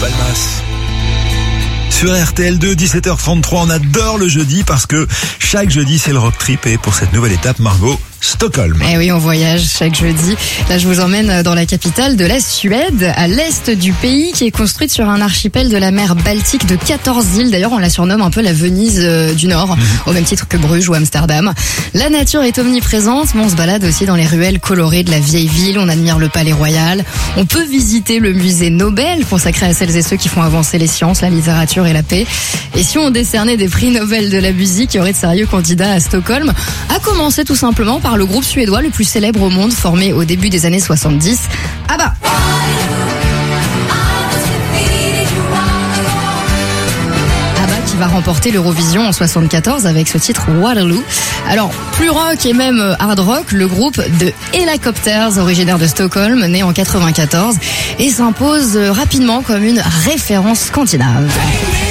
Palmas. Sur RTL2, 17h33, on adore le jeudi parce que chaque jeudi c'est le road trip et pour cette nouvelle étape, Margot, Stockholm. Eh oui, on voyage chaque jeudi. Là, je vous emmène dans la capitale de la Suède, à l'est du pays, qui est construite sur un archipel de la mer Baltique de 14 îles. D'ailleurs, on la surnomme un peu la Venise du Nord, au même titre que Bruges ou Amsterdam. La nature est omniprésente, mais on se balade aussi dans les ruelles colorées de la vieille ville. On admire le palais royal. On peut visiter le musée Nobel, consacré à celles et ceux qui font avancer les sciences, la littérature et la paix. Et si on décernait des prix Nobel de la musique, il y aurait de sérieux candidats à Stockholm, à commencer tout simplement par le groupe suédois le plus célèbre au monde, formé au début des années 70, ABBA. ABBA qui va remporter l'Eurovision en 74 avec ce titre Waterloo. Alors, plus rock et même hard rock, le groupe The Hellacopters, originaire de Stockholm, né en 94, et s'impose rapidement comme une référence scandinave.